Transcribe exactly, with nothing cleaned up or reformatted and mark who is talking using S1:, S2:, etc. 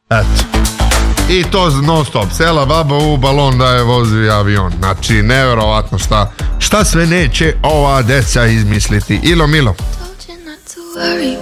S1: Eto. I to non stop, sela baba u balon da je vozi avion. Znači, nevjerovatno šta, šta sve neće ova deca izmisliti. Ilo milo.